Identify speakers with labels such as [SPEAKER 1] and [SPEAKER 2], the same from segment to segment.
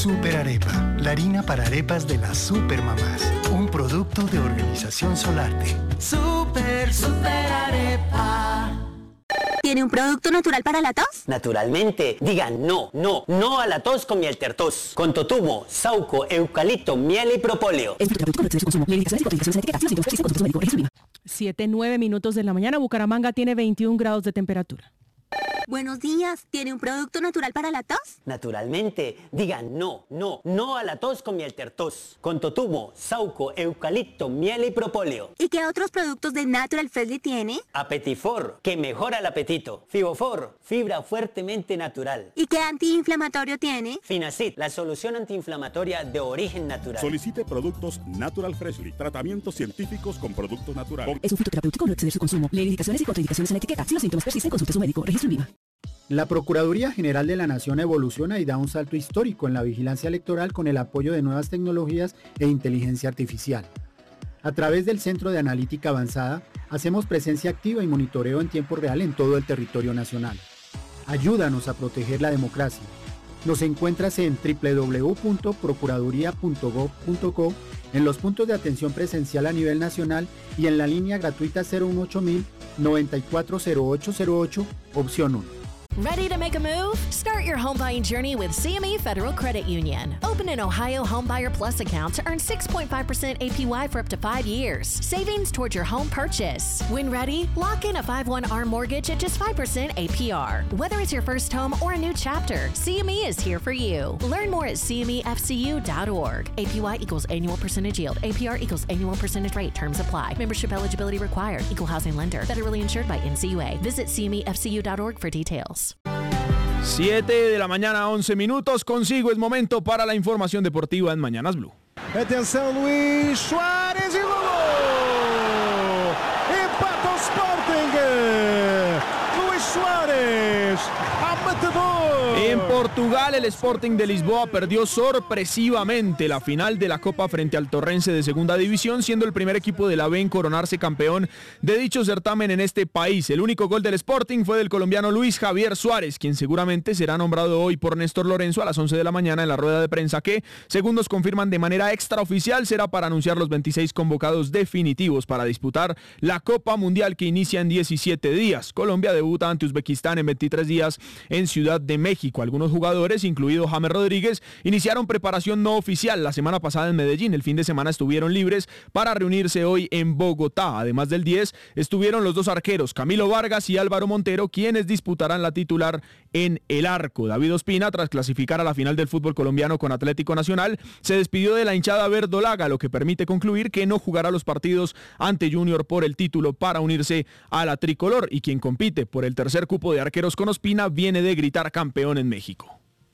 [SPEAKER 1] Super Arepa, la harina para arepas de las supermamás. Un producto de Organización Solarte.
[SPEAKER 2] Super Arepa.
[SPEAKER 3] ¿Tiene un producto natural para la tos?
[SPEAKER 4] Naturalmente. Digan no a la tos con miel tertos. Con totumo, sauco, eucalipto, miel y propóleo.
[SPEAKER 5] 7:09 de la mañana. Bucaramanga tiene 21 grados de temperatura.
[SPEAKER 3] Buenos días. ¿Tiene un producto natural para la tos?
[SPEAKER 4] Naturalmente. Digan no a la tos con miel tertos. Con totumo, sauco, eucalipto, miel y propóleo.
[SPEAKER 3] ¿Y qué otros productos de Natural Freshly tiene?
[SPEAKER 4] Apetifor, que mejora el apetito. Fibofor, fibra fuertemente natural.
[SPEAKER 3] ¿Y qué antiinflamatorio tiene?
[SPEAKER 4] Finacid, la solución antiinflamatoria de origen natural.
[SPEAKER 6] Solicite productos Natural Freshly. Tratamientos científicos con productos naturales.
[SPEAKER 7] Es un fitoterapéutico, no exceder su consumo. Lee indicaciones y contraindicaciones en la etiqueta. Si los síntomas persisten, consulte a su médico. Registro en Viva.
[SPEAKER 8] La Procuraduría General de la Nación evoluciona y da un salto histórico en la vigilancia electoral con el apoyo de nuevas tecnologías e inteligencia artificial. A través del Centro de Analítica Avanzada, hacemos presencia activa y monitoreo en tiempo real en todo el territorio nacional. Ayúdanos a proteger la democracia. Nos encuentras en www.procuraduría.gov.co, en los puntos de atención presencial a nivel nacional y en la línea gratuita 018000 940808, opción 1.
[SPEAKER 9] Ready to make a move? Start your home buying journey with CME Federal Credit Union. Open an Ohio Homebuyer Plus account to earn 6.5% APY for up to 5 years. Savings towards your home purchase. When ready, lock in a 5/1 ARM mortgage at just 5% APR. Whether it's your first home or a new chapter, CME is here for you. Learn more at CMEFCU.org. APY equals annual percentage yield. APR equals annual percentage rate. Terms apply. Membership eligibility required. Equal housing lender. Federally insured by NCUA. Visit CMEFCU.org for details.
[SPEAKER 10] 7:11 consigo es momento para la información deportiva en Mañanas Blue.
[SPEAKER 11] Atenção, Luis Suárez e gol! Empata o Sporting! Luis Suárez, amatador!
[SPEAKER 10] En Portugal, el Sporting de Lisboa perdió sorpresivamente la final de la Copa frente al Torrense de Segunda División, siendo el primer equipo de la B en coronarse campeón de dicho certamen en este país. El único gol del Sporting fue del colombiano Luis Javier Suárez, quien seguramente será nombrado hoy por Néstor Lorenzo a las 11 de la mañana en la rueda de prensa que, según nos confirman de manera extraoficial, será para anunciar los 26 convocados definitivos para disputar la Copa Mundial que inicia en 17 días. Colombia debuta ante Uzbekistán en 23 días en Ciudad de México. Algunos jugadores, incluido James Rodríguez, iniciaron preparación no oficial la semana pasada en Medellín. El fin de semana estuvieron libres para reunirse hoy en Bogotá. Además del 10, estuvieron los dos arqueros, Camilo Vargas y Álvaro Montero, quienes disputarán la titular en el arco. David Ospina, tras clasificar a la final del fútbol colombiano con Atlético Nacional, se despidió de la hinchada verdolaga, lo que permite concluir que no jugará los partidos ante Junior por el título para unirse a la tricolor, y quien compite por el tercer cupo de arqueros con Ospina viene de gritar campeón en México.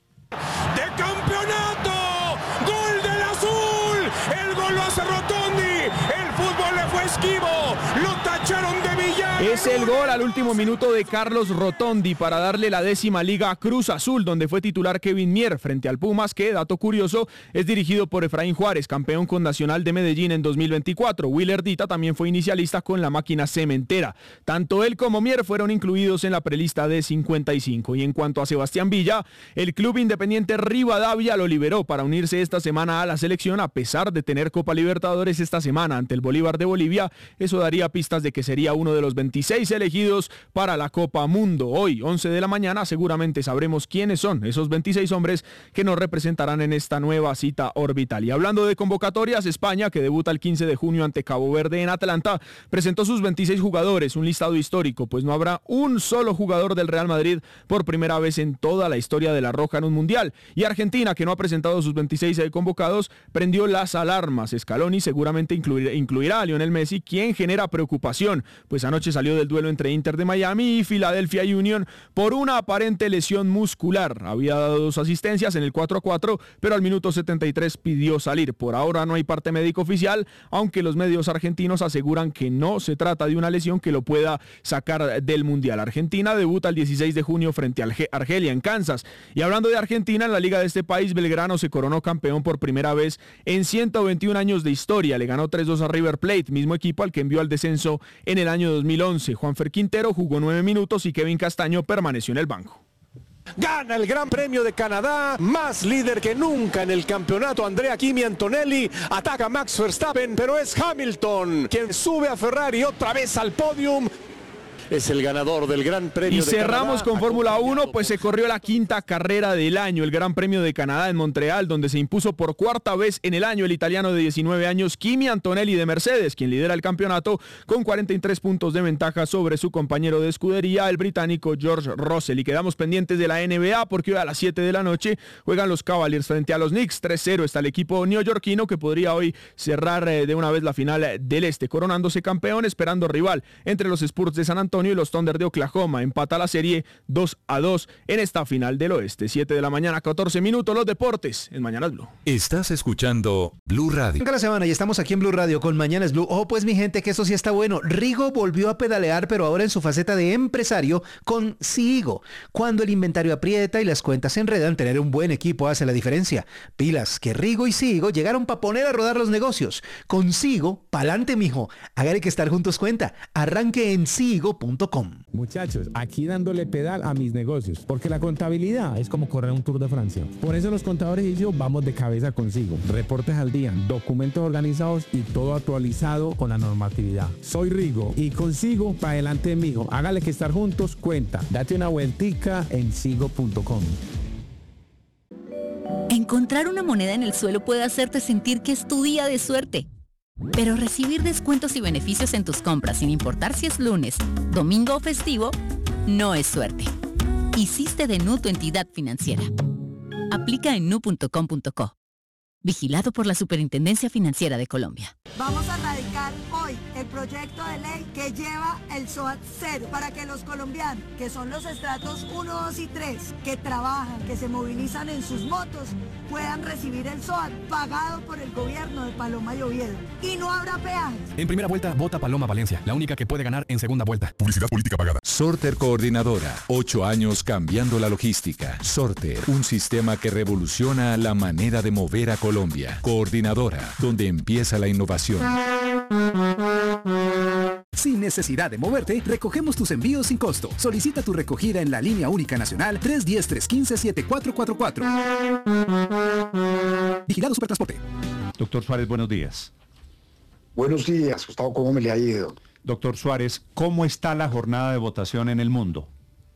[SPEAKER 11] ¡De campeonato! ¡Gol del azul! ¡El gol lo hace Rotondi! ¡El fútbol le fue esquivo! ¡Lo tacharon de villano!
[SPEAKER 10] Es el gol al último minuto de Carlos Rotondi para darle la 10ª liga a Cruz Azul, donde fue titular Kevin Mier frente al Pumas, que, dato curioso, es dirigido por Efraín Juárez, campeón con Nacional de Medellín en 2024. Willer Dita también fue inicialista con la máquina cementera. Tanto él como Mier fueron incluidos en la prelista de 55. Y en cuanto a Sebastián Villa, el club independiente Rivadavia lo liberó para unirse esta semana a la selección, a pesar de tener Copa Libertadores esta semana ante el Bolívar de Bolivia. Eso daría pistas de que sería uno de los 26 elegidos para la Copa Mundo. Hoy, 11 de la mañana, seguramente sabremos quiénes son esos 26 hombres que nos representarán en esta nueva cita orbital. Y hablando de convocatorias, España, que debuta el 15 de junio ante Cabo Verde en Atlanta, presentó sus 26 jugadores, un listado histórico, pues no habrá un solo jugador del Real Madrid por primera vez en toda la historia de la Roja en un mundial. Y Argentina, que no ha presentado sus 26 convocados, prendió las alarmas. Scaloni seguramente incluirá a Lionel Messi, quien genera preocupación, pues anoche salió del duelo entre Inter de Miami y Philadelphia Union por una aparente lesión muscular. Había dado 2 asistencias en el 4-4, pero al minuto 73 pidió salir. Por ahora no hay parte médico oficial, aunque los medios argentinos aseguran que no se trata de una lesión que lo pueda sacar del mundial. Argentina debuta el 16 de junio frente a Argelia en Kansas. Y hablando de Argentina, en la liga de este país, Belgrano se coronó campeón por primera vez en 121 años de historia. Le ganó 3-2 a River Plate, mismo equipo al que envió al descenso en el año 2011. Juanfer Quintero jugó 9 minutos y Kevin Castaño permaneció en el banco.
[SPEAKER 12] Gana el Gran Premio de Canadá, más líder que nunca en el campeonato. Andrea Kimi Antonelli ataca a Max Verstappen, pero es Hamilton quien sube a Ferrari otra vez al podium. Es el ganador del Gran Premio de Canadá.
[SPEAKER 10] Y cerramos con Fórmula 1, pues se corrió la quinta carrera del año, el Gran Premio de Canadá en Montreal, donde se impuso por cuarta vez en el año el italiano de 19 años, Kimi Antonelli de Mercedes, quien lidera el campeonato con 43 puntos de ventaja sobre su compañero de escudería, el británico George Russell. Y quedamos pendientes de la NBA, porque hoy a las 7 de la noche juegan los Cavaliers frente a los Knicks. 3-0 está el equipo neoyorquino, que podría hoy cerrar de una vez la final del este, coronándose campeón, esperando rival entre los Spurs de San Antonio y los Thunder de Oklahoma. Empata la serie 2-2 en esta final del oeste. 7 de la mañana, 14 minutos, los deportes en Mañanas Blue.
[SPEAKER 13] Estás escuchando Blue Radio.
[SPEAKER 14] Cada semana y estamos aquí en Blue Radio con Mañanas Blue. Oh, pues mi gente, que eso sí está bueno. Rigo volvió a pedalear, pero ahora en su faceta de empresario con Sigo. Cuando el inventario aprieta y las cuentas se enredan, tener un buen equipo hace la diferencia. Pilas, que Rigo y Sigo llegaron para poner a rodar los negocios. Con Sigo, pa'lante, mijo. Hágale que estar juntos cuenta. Arranque en sigo.com.
[SPEAKER 15] Muchachos, aquí dándole pedal a mis negocios, porque la contabilidad es como correr un Tour de Francia. Por eso los contadores y yo vamos de cabeza consigo. Reportes al día, documentos organizados y todo actualizado con la normatividad. Soy Rigo y consigo para adelante, mijo. Hágale que estar juntos cuenta. Date una vueltica en sigo.com.
[SPEAKER 16] Encontrar una moneda en el suelo puede hacerte sentir que es tu día de suerte. Pero recibir descuentos y beneficios en tus compras sin importar si es lunes, domingo o festivo, no es suerte. Hiciste de Nu tu entidad financiera. Aplica en nu.com.co. Vigilado por la Superintendencia Financiera de Colombia.
[SPEAKER 17] Vamos a radicar hoy el proyecto de ley que lleva el SOAT 0 para que los colombianos, que son los estratos 1, 2 y 3, que trabajan, que se movilizan en sus motos, puedan recibir el SOAT pagado por el gobierno de Paloma y Oviedo. Y no habrá peajes.
[SPEAKER 18] En primera vuelta, vota Paloma Valencia, la única que puede ganar en segunda vuelta.
[SPEAKER 13] Publicidad política pagada. Sorter Coordinadora, 8 años cambiando la logística. Sorter, un sistema que revoluciona la manera de mover a Colombia. Coordinadora, donde empieza la innovación.
[SPEAKER 19] Sin necesidad de moverte, recogemos tus envíos sin costo. Solicita tu recogida en la línea única nacional 310-315-7444. Vigilado Supertransporte.
[SPEAKER 20] Doctor Suárez, buenos días.
[SPEAKER 21] Buenos días, Gustavo, ¿cómo me le ha ido?
[SPEAKER 20] Doctor Suárez, ¿cómo está la jornada de votación en el mundo?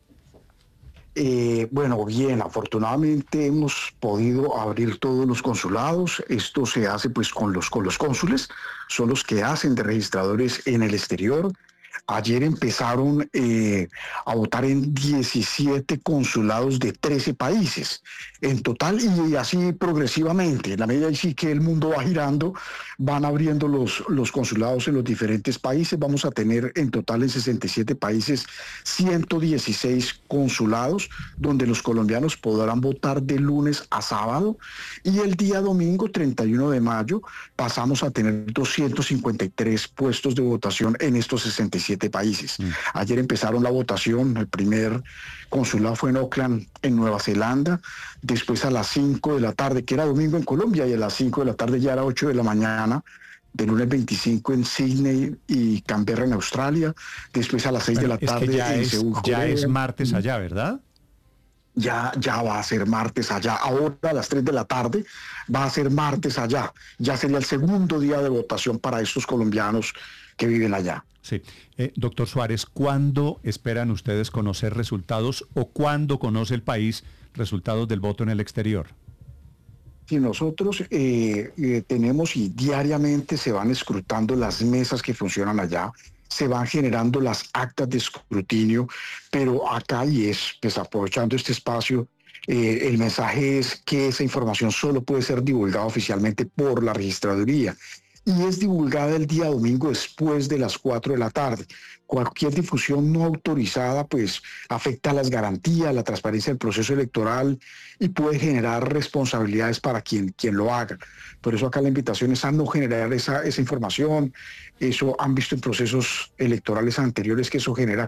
[SPEAKER 21] Bueno, bien, afortunadamente hemos podido abrir todos los consulados. Esto se hace pues con los cónsules, son los que hacen de registradores en el exterior. Ayer empezaron a votar en 17 consulados de 13 países en total, y así progresivamente. En la medida en sí que el mundo va girando, van abriendo los consulados en los diferentes países. Vamos a tener en total en 67 países 116 consulados, donde los colombianos podrán votar de lunes a sábado, y el día domingo 31 de mayo pasamos a tener 253 puestos de votación en estos 67 países. Ayer empezaron la votación, el primer consulado fue en Auckland, en Nueva Zelanda, después a las 5 de la tarde, que era domingo en Colombia, y a las 5 de la tarde ya era 8 de la mañana, de lunes 25 en Sydney y Canberra en Australia, después a las 6 de la tarde en Seúl, Corea.
[SPEAKER 20] Ya es martes allá, ¿verdad?
[SPEAKER 21] Ya va a ser martes allá. Ahora a las 3 de la tarde va a ser martes allá. Ya sería el segundo día de votación para estos colombianos que viven allá.
[SPEAKER 20] Sí. Doctor Suárez, ¿cuándo esperan ustedes conocer resultados o cuándo conoce el país resultados del voto en el exterior?
[SPEAKER 21] Sí, nosotros tenemos, y diariamente se van escrutando las mesas que funcionan allá, se van generando las actas de escrutinio, pero acá, y es, pues aprovechando este espacio, el mensaje es que esa información solo puede ser divulgada oficialmente por la registraduría, y es divulgada el día domingo después de las 4 de la tarde. Cualquier difusión no autorizada pues afecta las garantías, la transparencia del proceso electoral y puede generar responsabilidades para quien lo haga. Por eso acá la invitación es a no generar esa información. Eso han visto en procesos electorales anteriores, que eso genera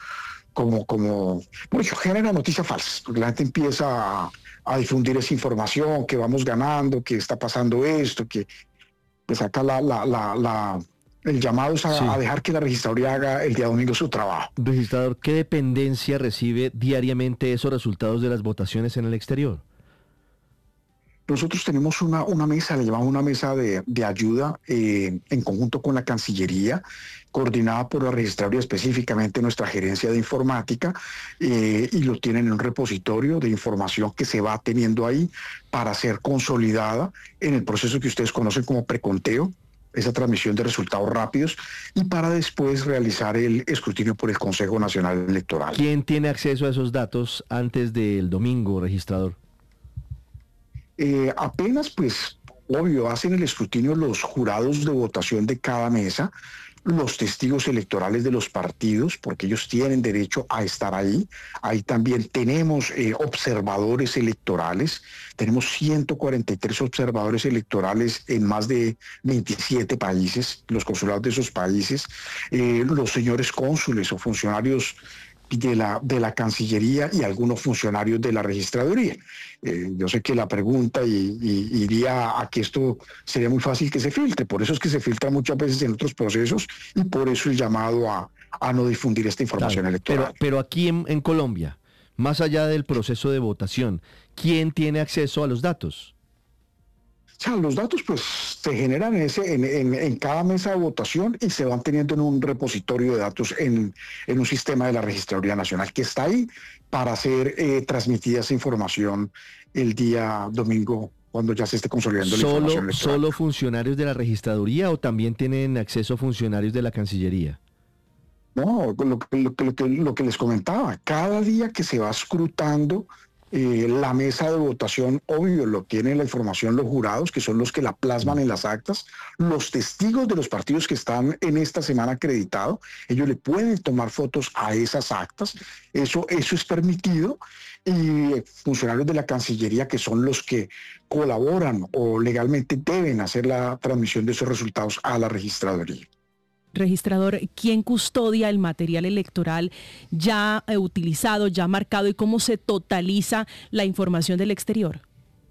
[SPEAKER 21] genera noticias falsas, porque la gente empieza a difundir esa información, que vamos ganando, que está pasando esto, que pues acá la El llamado es a dejar que la registraduría haga el día domingo su trabajo.
[SPEAKER 1] Registrador, ¿qué dependencia recibe diariamente esos resultados de las votaciones en el exterior?
[SPEAKER 21] Nosotros tenemos una mesa, le llamamos una mesa de ayuda en conjunto con la Cancillería, coordinada por la registraduría, específicamente nuestra gerencia de informática, y lo tienen en un repositorio de información que se va teniendo ahí para ser consolidada en el proceso que ustedes conocen como preconteo, esa transmisión de resultados rápidos, y para después realizar el escrutinio por el Consejo Nacional Electoral.
[SPEAKER 1] ¿Quién tiene acceso a esos datos antes del domingo, registrador?
[SPEAKER 21] Apenas, pues, obvio, hacen el escrutinio los jurados de votación de cada mesa, los testigos electorales de los partidos, porque ellos tienen derecho a estar ahí. Ahí también tenemos observadores electorales, tenemos 143 observadores electorales en más de 27 países, los consulados de esos países, los señores cónsules o funcionarios de la Cancillería y algunos funcionarios de la registraduría. Yo sé que la pregunta iría a que esto sería muy fácil que se filtre, por eso es que se filtra muchas veces en otros procesos y por eso el llamado a no difundir esta información electoral.
[SPEAKER 1] Pero aquí en Colombia, más allá del proceso de votación, ¿quién tiene acceso a los datos?
[SPEAKER 21] O sea, los datos pues se generan en cada mesa de votación y se van teniendo en un repositorio de datos en un sistema de la Registraduría Nacional que está ahí para ser transmitida esa información el día domingo cuando ya se esté consolidando la información electoral.
[SPEAKER 1] ¿Solo funcionarios de la Registraduría o también tienen acceso funcionarios de la Cancillería?
[SPEAKER 21] No, lo que les comentaba, cada día que se va escrutando la mesa de votación, obvio, lo tienen la información los jurados, que son los que la plasman en las actas, los testigos de los partidos que están en esta semana acreditados, ellos le pueden tomar fotos a esas actas, eso es permitido, y funcionarios de la Cancillería, que son los que colaboran o legalmente deben hacer la transmisión de esos resultados a la registraduría.
[SPEAKER 5] Registrador, ¿quién custodia el material electoral ya utilizado, ya marcado, y cómo se totaliza la información del exterior?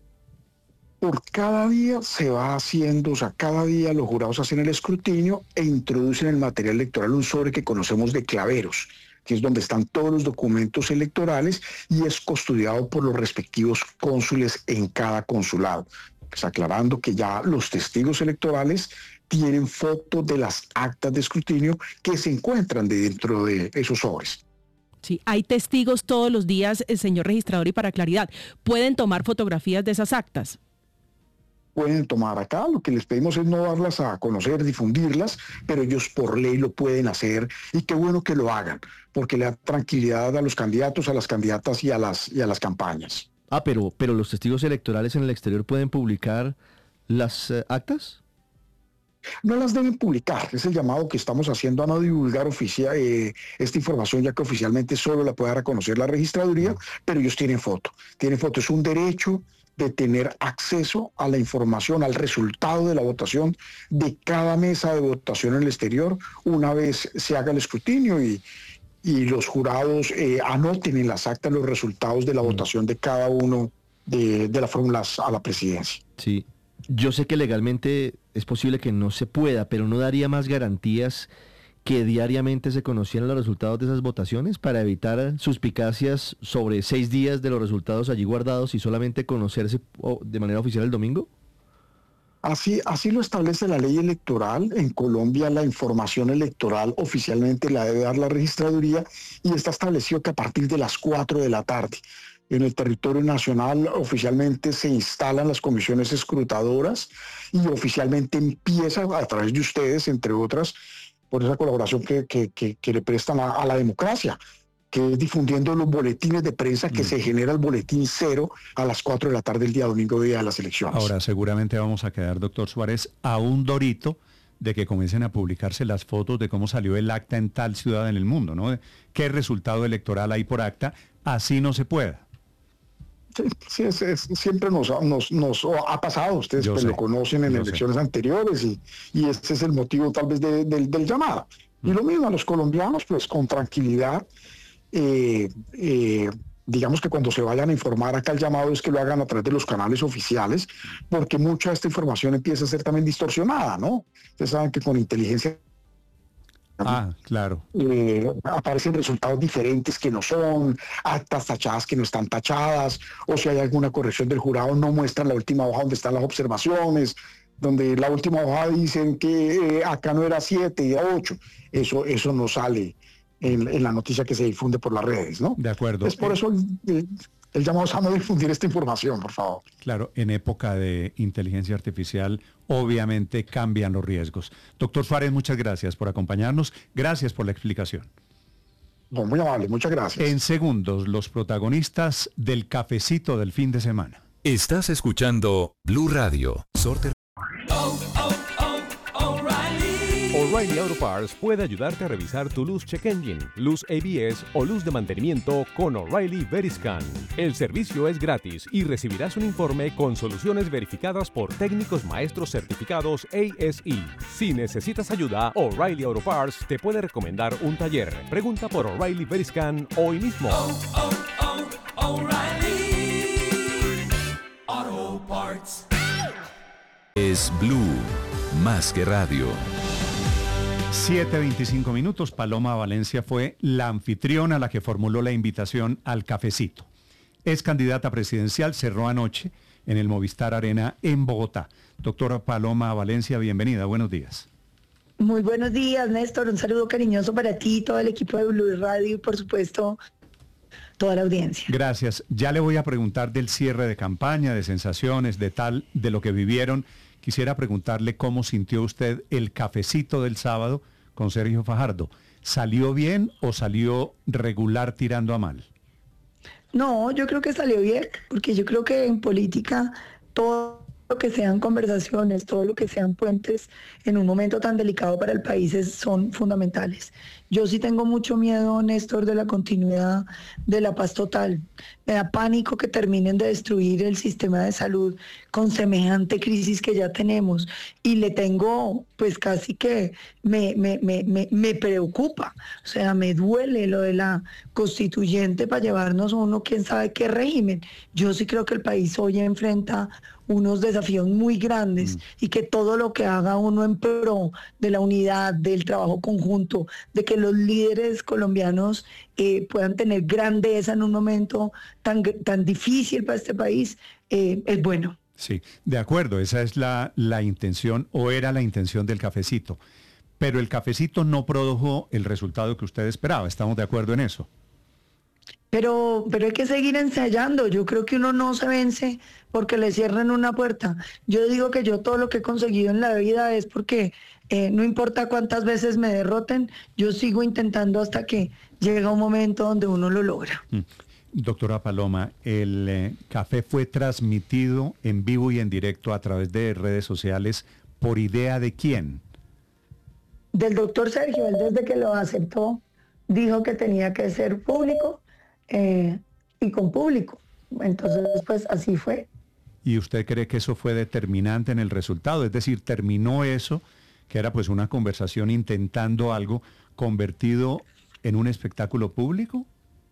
[SPEAKER 21] Por cada día se va haciendo, o sea, cada día los jurados hacen el escrutinio e introducen el material electoral, un sobre que conocemos de claveros, que es donde están todos los documentos electorales y es custodiado por los respectivos cónsules en cada consulado. Pues aclarando que ya los testigos electorales tienen fotos de las actas de escrutinio que se encuentran dentro de esos sobres.
[SPEAKER 5] Sí, hay testigos todos los días, señor registrador, y para claridad, ¿pueden tomar fotografías de esas actas?
[SPEAKER 21] Pueden tomar acá, lo que les pedimos es no darlas a conocer, difundirlas, pero ellos por ley lo pueden hacer y qué bueno que lo hagan, porque le da tranquilidad a los candidatos, a las candidatas y a las campañas.
[SPEAKER 1] Pero los testigos electorales en el exterior pueden publicar las actas.
[SPEAKER 21] No las deben publicar, es el llamado que estamos haciendo a no divulgar esta información, ya que oficialmente solo la puede dar a conocer la registraduría, pero ellos tienen foto, es un derecho de tener acceso a la información, al resultado de la votación de cada mesa de votación en el exterior, una vez se haga el escrutinio y los jurados anoten en las actas los resultados de la votación de cada uno de las fórmulas a la presidencia.
[SPEAKER 1] Sí. Yo sé que legalmente es posible que no se pueda, pero ¿no daría más garantías que diariamente se conocieran los resultados de esas votaciones para evitar suspicacias sobre 6 días de los resultados allí guardados y solamente conocerse de manera oficial el domingo?
[SPEAKER 21] Así lo establece la ley electoral. En Colombia la información electoral oficialmente la debe dar la registraduría y está establecido que a partir de las 4 de la tarde. En el territorio nacional oficialmente se instalan las comisiones escrutadoras y oficialmente empieza a través de ustedes, entre otras, por esa colaboración que le prestan a la democracia, que es difundiendo los boletines de prensa que se genera el boletín cero a las 4 de la tarde el día domingo, día de las elecciones.
[SPEAKER 20] Ahora seguramente vamos a quedar, doctor Suárez, a un dorito de que comiencen a publicarse las fotos de cómo salió el acta en tal ciudad en el mundo, ¿no? ¿Qué resultado electoral hay por acta? Así no se pueda.
[SPEAKER 21] Sí, siempre nos ha pasado, ustedes pues lo conocen en elecciones anteriores y este es el motivo tal vez del llamado. Y lo mismo a los colombianos, pues con tranquilidad, digamos que cuando se vayan a informar acá, el llamado es que lo hagan a través de los canales oficiales, porque mucha de esta información empieza a ser también distorsionada, ¿no? Ustedes saben que con inteligencia
[SPEAKER 20] claro.
[SPEAKER 21] Aparecen resultados diferentes que no son, actas tachadas que no están tachadas, o si hay alguna corrección del jurado no muestran la última hoja donde están las observaciones, donde la última hoja dicen que acá no era 7 y era 8. Eso no sale en la noticia que se difunde por las redes, ¿no?
[SPEAKER 20] De acuerdo.
[SPEAKER 21] Es por eso el llamado es a no difundir esta información, por favor.
[SPEAKER 20] Claro, en época de inteligencia artificial, obviamente cambian los riesgos. Doctor Suárez, muchas gracias por acompañarnos. Gracias por la explicación.
[SPEAKER 21] No, muy amable, muchas gracias.
[SPEAKER 20] En segundos, los protagonistas del cafecito del fin de semana.
[SPEAKER 13] Estás escuchando Blue Radio. Sorter.
[SPEAKER 2] O'Reilly Auto Parts puede ayudarte a revisar tu luz check engine, luz ABS o luz de mantenimiento con O'Reilly Veriscan. El servicio es gratis y recibirás un informe con soluciones verificadas por técnicos maestros certificados ASE. Si necesitas ayuda, O'Reilly Auto Parts te puede recomendar un taller. Pregunta por O'Reilly Veriscan hoy mismo.
[SPEAKER 11] O'Reilly Auto Parts.
[SPEAKER 13] Es Blue, más que radio.
[SPEAKER 20] 7:25 minutos. Paloma Valencia fue la anfitriona, la que formuló la invitación al cafecito. Es candidata presidencial, cerró anoche en el Movistar Arena en Bogotá. Doctora Paloma Valencia, bienvenida, buenos días.
[SPEAKER 22] Muy buenos días, Néstor. Un saludo cariñoso para ti, todo el equipo de Blue Radio y, por supuesto, toda la audiencia.
[SPEAKER 20] Gracias. Ya le voy a preguntar del cierre de campaña, de sensaciones, de lo que vivieron. Quisiera preguntarle cómo sintió usted el cafecito del sábado con Sergio Fajardo. ¿Salió bien o salió regular tirando a mal?
[SPEAKER 22] No, yo creo que salió bien, porque yo creo que en política todo lo que sean conversaciones, todo lo que sean puentes en un momento tan delicado para el país son fundamentales. Yo sí tengo mucho miedo, Néstor, de la continuidad de la paz total. Me da pánico que terminen de destruir el sistema de salud con semejante crisis que ya tenemos. Y le tengo, pues casi que me preocupa. O sea, me duele lo de la constituyente para llevarnos a uno quién sabe qué régimen. Yo sí creo que el país hoy enfrenta unos desafíos muy grandes y que todo lo que haga uno en pro de la unidad, del trabajo conjunto, de que los líderes colombianos puedan tener grandeza en un momento tan difícil para este país, es bueno.
[SPEAKER 20] Sí, de acuerdo, esa es la intención o era la intención del cafecito. Pero el cafecito no produjo el resultado que usted esperaba, ¿estamos de acuerdo en eso?
[SPEAKER 22] Pero hay que seguir ensayando. Yo creo que uno no se vence porque le cierren una puerta. Yo digo que yo todo lo que he conseguido en la vida es porque no importa cuántas veces me derroten, yo sigo intentando hasta que llega un momento donde uno lo logra.
[SPEAKER 20] Doctora Paloma, el café fue transmitido en vivo y en directo a través de redes sociales. ¿Por idea de quién?
[SPEAKER 22] Del doctor Sergio. Él, desde que lo aceptó, dijo que tenía que ser público y con público. Entonces, pues así fue.
[SPEAKER 20] ¿Y usted cree que eso fue determinante en el resultado? Es decir, terminó eso, que era pues una conversación intentando algo, convertido en un espectáculo público.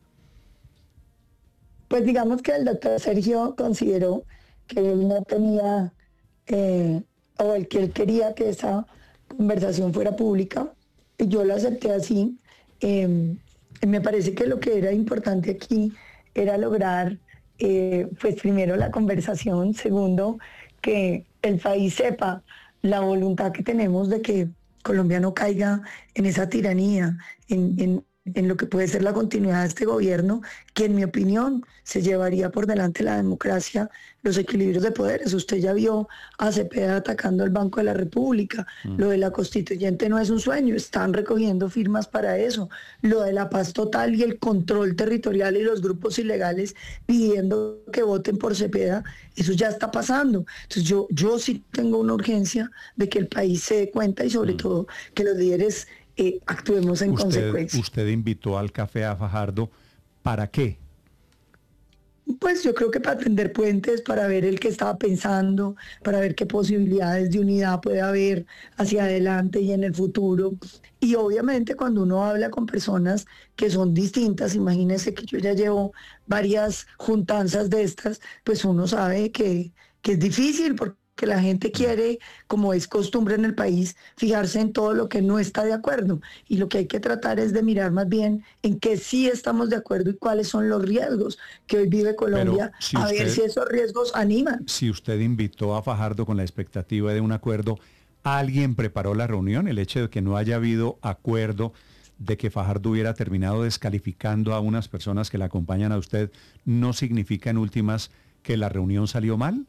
[SPEAKER 22] Pues digamos que el doctor Sergio consideró que él no tenía, o el que él quería que esa conversación fuera pública, y yo lo acepté así. Me parece que lo que era importante aquí era lograr, pues primero la conversación, segundo, que el país sepa la voluntad que tenemos de que Colombia no caiga en esa tiranía, en lo que puede ser la continuidad de este gobierno, que en mi opinión se llevaría por delante la democracia, los equilibrios de poderes. Usted ya vio a Cepeda atacando al Banco de la República. Lo de la constituyente no es un sueño, están recogiendo firmas para eso. Lo de la paz total y el control territorial y los grupos ilegales pidiendo que voten por Cepeda, eso ya está pasando. Entonces yo sí tengo una urgencia de que el país se dé cuenta y sobre todo que los líderes actuemos en consecuencia.
[SPEAKER 20] Usted invitó al café a Fajardo, ¿para qué?
[SPEAKER 22] Pues yo creo que para tender puentes, para ver el que estaba pensando, para ver qué posibilidades de unidad puede haber hacia adelante y en el futuro. Y obviamente cuando uno habla con personas que son distintas, imagínense que yo ya llevo varias juntanzas de estas, pues uno sabe que es difícil porque la gente quiere, como es costumbre en el país, fijarse en todo lo que no está de acuerdo. Y lo que hay que tratar es de mirar más bien en qué sí estamos de acuerdo y cuáles son los riesgos que hoy vive Colombia, ver si esos riesgos animan.
[SPEAKER 20] Si usted invitó a Fajardo con la expectativa de un acuerdo, ¿alguien preparó la reunión? El hecho de que no haya habido acuerdo, de que Fajardo hubiera terminado descalificando a unas personas que la acompañan a usted, ¿no significa en últimas que la reunión salió mal?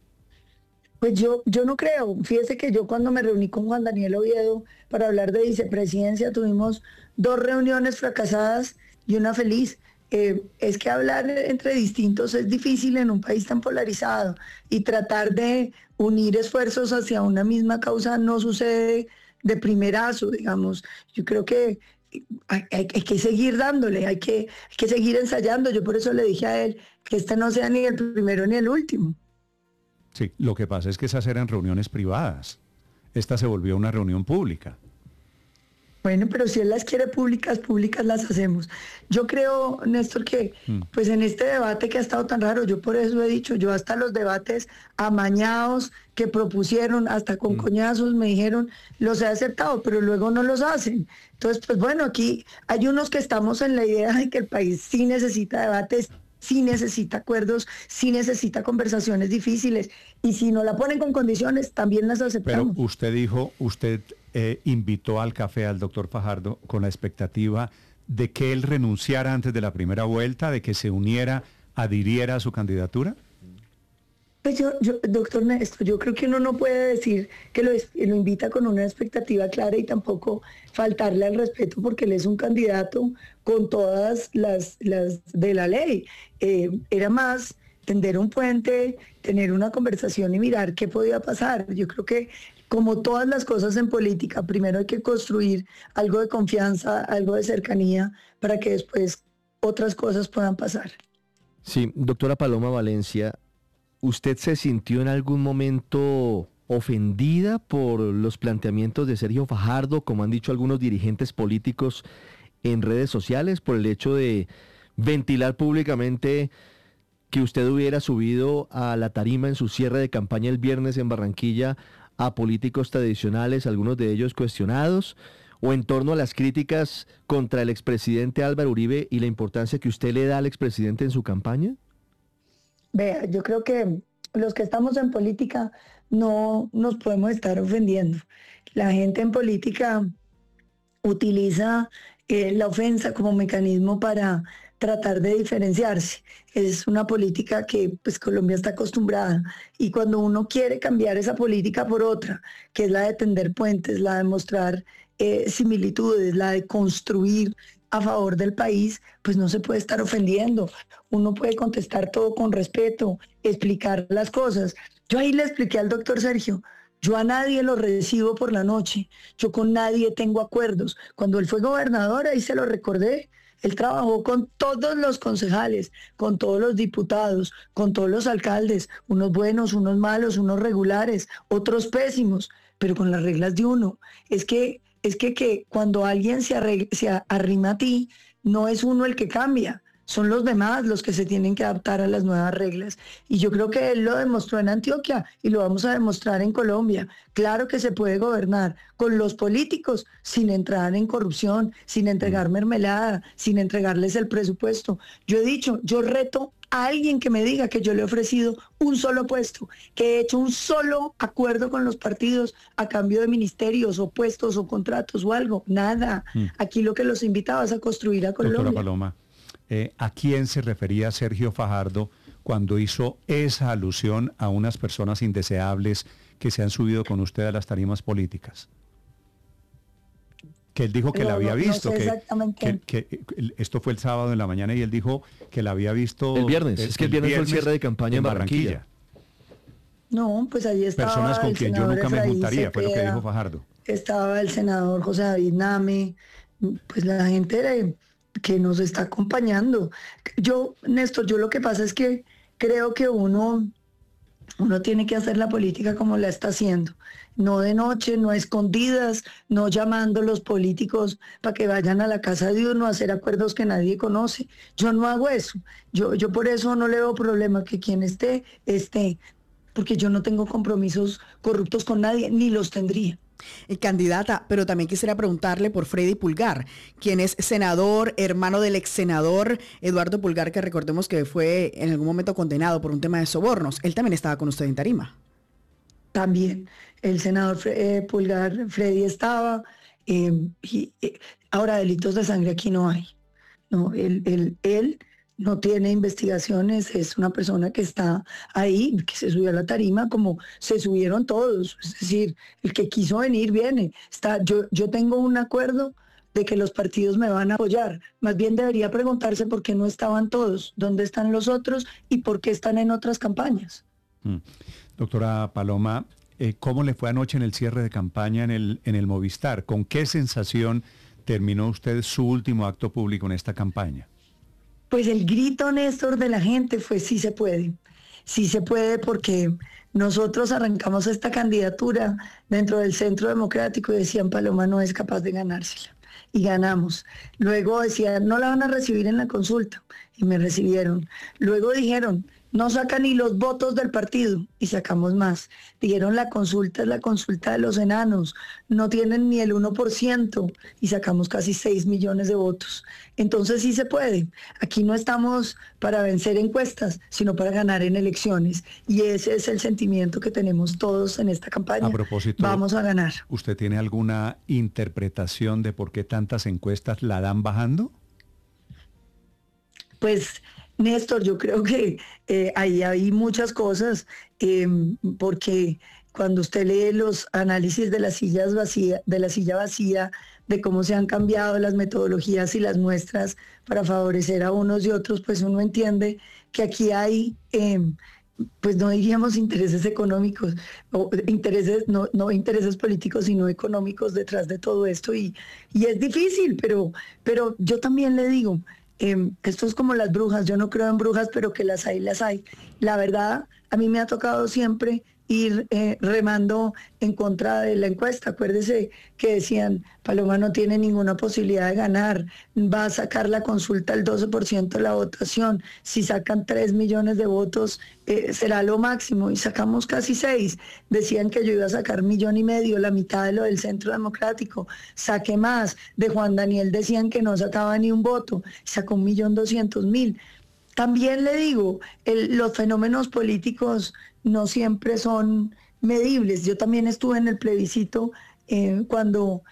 [SPEAKER 22] Pues yo no creo. Fíjese que yo cuando me reuní con Juan Daniel Oviedo para hablar de vicepresidencia, tuvimos 2 reuniones fracasadas y una feliz. Es que hablar entre distintos es difícil en un país tan polarizado y tratar de unir esfuerzos hacia una misma causa no sucede de primerazo, digamos. Yo creo que hay que seguir dándole, hay que seguir ensayando. Yo por eso le dije a él que este no sea ni el primero ni el último.
[SPEAKER 20] Sí, lo que pasa es que esas eran reuniones privadas. Esta se volvió una reunión pública.
[SPEAKER 22] Bueno, pero si él las quiere públicas las hacemos. Yo creo, Néstor, que pues en este debate que ha estado tan raro, yo por eso he dicho, yo hasta los debates amañados que propusieron, hasta con coñazos me dijeron, los he aceptado, pero luego no los hacen. Entonces, pues bueno, aquí hay unos que estamos en la idea de que el país sí necesita debates, sí necesita acuerdos, sí necesita conversaciones difíciles, y si no la ponen con condiciones, también las aceptamos.
[SPEAKER 20] Pero usted invitó al café al doctor Fajardo con la expectativa de que él renunciara antes de la primera vuelta, de que se uniera, adhiriera a su candidatura.
[SPEAKER 22] Pues yo, doctor Néstor, yo creo que uno no puede decir que lo invita con una expectativa clara y tampoco faltarle al respeto porque él es un candidato con todas las de la ley. Era más tender un puente, tener una conversación y mirar qué podía pasar. Yo creo que como todas las cosas en política, primero hay que construir algo de confianza, algo de cercanía para que después otras cosas puedan pasar.
[SPEAKER 1] Sí, doctora Paloma Valencia, ¿usted se sintió en algún momento ofendida por los planteamientos de Sergio Fajardo, como han dicho algunos dirigentes políticos en redes sociales, por el hecho de ventilar públicamente que usted hubiera subido a la tarima en su cierre de campaña el viernes en Barranquilla a políticos tradicionales, algunos de ellos cuestionados, o en torno a las críticas contra el expresidente Álvaro Uribe y la importancia que usted le da al expresidente en su campaña?
[SPEAKER 22] Vea, yo creo que los que estamos en política no nos podemos estar ofendiendo. La gente en política utiliza la ofensa como mecanismo para tratar de diferenciarse. Es una política que pues Colombia está acostumbrada, y cuando uno quiere cambiar esa política por otra, que es la de tender puentes, la de mostrar similitudes, la de construir a favor del país, pues no se puede estar ofendiendo. Uno puede contestar todo con respeto, explicar las cosas. Yo ahí le expliqué al doctor Sergio, yo a nadie lo recibo por la noche, yo con nadie tengo acuerdos. Cuando él fue gobernador, ahí se lo recordé, él trabajó con todos los concejales, con todos los diputados, con todos los alcaldes, unos buenos, unos malos, unos regulares, otros pésimos, pero con las reglas de uno. Es que cuando alguien se arrima a ti, no es uno el que cambia, son los demás los que se tienen que adaptar a las nuevas reglas. Y yo creo que él lo demostró en Antioquia y lo vamos a demostrar en Colombia. Claro que se puede gobernar con los políticos sin entrar en corrupción, sin entregar mermelada, sin entregarles el presupuesto. Yo he dicho, yo reto a alguien que me diga que yo le he ofrecido un solo puesto, que he hecho un solo acuerdo con los partidos a cambio de ministerios o puestos o contratos o algo. Nada. Aquí lo que los invitaba es a construir a Colombia.
[SPEAKER 20] Doctora Paloma, ¿a quién se refería Sergio Fajardo cuando hizo esa alusión a unas personas indeseables que se han subido con usted a las tarimas políticas? Que él dijo que la había visto, que esto fue el sábado en la mañana y él dijo que la había visto...
[SPEAKER 1] El viernes, es que el viernes fue el cierre de campaña en Barranquilla.
[SPEAKER 22] No, pues allí estaba
[SPEAKER 20] personas con quien yo nunca me juntaría, fue lo que dijo Fajardo.
[SPEAKER 22] Estaba el senador José David Name, pues la gente que nos está acompañando. Yo, Néstor, yo lo que pasa es que creo que uno tiene que hacer la política como la está haciendo, no de noche, no a escondidas, no llamando a los políticos para que vayan a la casa de uno a hacer acuerdos que nadie conoce. Yo no hago eso. Yo por eso no le veo problema que quien esté, porque yo no tengo compromisos corruptos con nadie, ni los tendría.
[SPEAKER 3] Candidata, pero también quisiera preguntarle por Freddy Pulgar, quien es senador, hermano del ex senador Eduardo Pulgar, que recordemos que fue en algún momento condenado por un tema de sobornos. Él también estaba con usted en tarima.
[SPEAKER 22] También el senador Pulgar, Freddy estaba, ahora delitos de sangre aquí no hay. No, él no tiene investigaciones, es una persona que está ahí, que se subió a la tarima como se subieron todos, es decir, el que quiso venir viene. Yo tengo un acuerdo de que los partidos me van a apoyar, más bien debería preguntarse por qué no estaban todos, dónde están los otros y por qué están en otras campañas.
[SPEAKER 20] Doctora Paloma, ¿cómo le fue anoche en el cierre de campaña en el Movistar? ¿Con qué sensación terminó usted su último acto público en esta campaña?
[SPEAKER 22] Pues el grito, Néstor, de la gente fue sí se puede porque nosotros arrancamos esta candidatura dentro del Centro Democrático y decían Paloma no es capaz de ganársela y ganamos. Luego decían no la van a recibir en la consulta y me recibieron. Luego dijeron no sacan ni los votos del partido y sacamos más. Dijeron la consulta es la consulta de los enanos, no tienen ni el 1% y sacamos casi 6 millones de votos. Entonces sí se puede. Aquí no estamos para vencer encuestas, sino para ganar en elecciones. Y ese es el sentimiento que tenemos todos en esta campaña.
[SPEAKER 20] A propósito,
[SPEAKER 22] vamos a ganar.
[SPEAKER 20] ¿Usted tiene alguna interpretación de por qué tantas encuestas la dan bajando?
[SPEAKER 22] Pues Néstor, yo creo que ahí hay muchas cosas, porque cuando usted lee los análisis de la silla vacía, de cómo se han cambiado las metodologías y las muestras para favorecer a unos y otros, pues uno entiende que aquí hay, pues no diríamos intereses económicos, o intereses, no intereses políticos, sino económicos detrás de todo esto, y es difícil, pero yo también le digo, esto es como las brujas, yo no creo en brujas, pero que las hay, las hay. La verdad, a mí me ha tocado siempre ir remando en contra de la encuesta. Acuérdese que decían, Paloma no tiene ninguna posibilidad de ganar, va a sacar la consulta el 12% de la votación, si sacan 3 millones de votos será lo máximo, y sacamos casi 6. Decían que yo iba a sacar 1,5 millones, la mitad de lo del Centro Democrático, saqué más. De Juan Daniel decían que no sacaba ni un voto, sacó 1,200,000. También le digo, los fenómenos políticos no siempre son medibles. Yo también estuve en el plebiscito cuando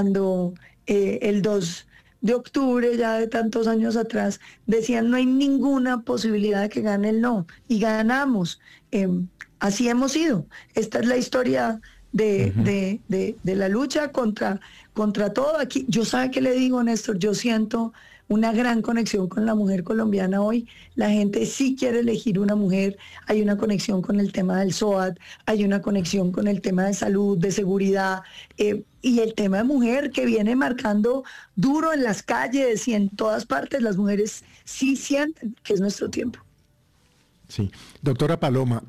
[SPEAKER 22] el 2 de octubre, ya de tantos años atrás, decían no hay ninguna posibilidad de que gane el no, y ganamos. Así hemos ido. Esta es la historia de la lucha contra todo. Aquí, yo sabe qué le digo, Néstor, yo siento una gran conexión con la mujer colombiana hoy. La gente sí quiere elegir una mujer, hay una conexión con el tema del SOAT, hay una conexión con el tema de salud, de seguridad, y el tema de mujer que viene marcando duro en las calles y en todas partes. Las mujeres sí sienten que es nuestro tiempo.
[SPEAKER 4] Sí, doctora Paloma,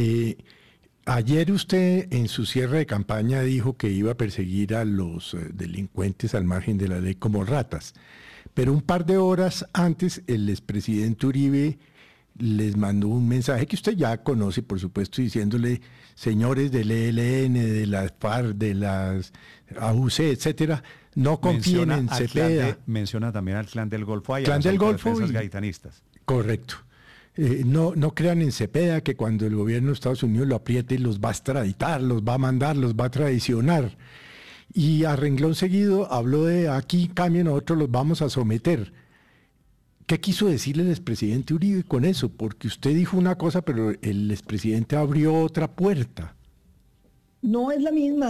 [SPEAKER 4] ayer usted en su cierre de campaña dijo que iba a perseguir a los delincuentes al margen de la ley como ratas. Pero un par de horas antes, el expresidente Uribe les mandó un mensaje que usted ya conoce, por supuesto, diciéndole, señores del ELN, de las FARC, de las AUC, etcétera, no confíen en Cepeda.
[SPEAKER 20] Menciona también al Clan del Golfo.
[SPEAKER 4] Clan del Golfo.
[SPEAKER 20] Defensas gaitanistas.
[SPEAKER 4] Correcto. No crean en Cepeda, que cuando el gobierno de Estados Unidos lo apriete, los va a extraditar, los va a mandar, los va a traicionar. Y a renglón seguido habló de aquí cambien, nosotros los vamos a someter. ¿Qué quiso decirle el expresidente Uribe con eso? Porque usted dijo una cosa, pero el expresidente abrió otra puerta.
[SPEAKER 22] No es la misma.